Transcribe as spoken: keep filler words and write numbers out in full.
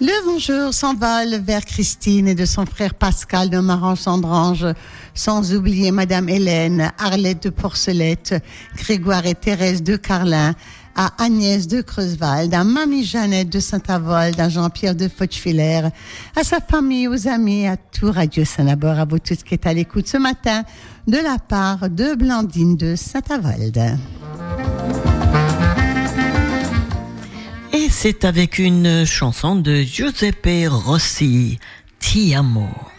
Le bonjour s'envole vers Christine et de son frère Pascal de Marange-Sandrange, sans oublier Madame Hélène, Arlette de Porcelette, Grégoire et Thérèse de Carlin, à Agnès de Creusewald, à Mamie Jeannette de Saint-Avold, à Jean-Pierre de Fauchevillers, à sa famille, aux amis, à tout Radio Saint-Labor, à vous tous qui êtes à l'écoute ce matin, de la part de Blandine de Saint-Avold. Et c'est avec une chanson de Giuseppe Rossi, Ti amo.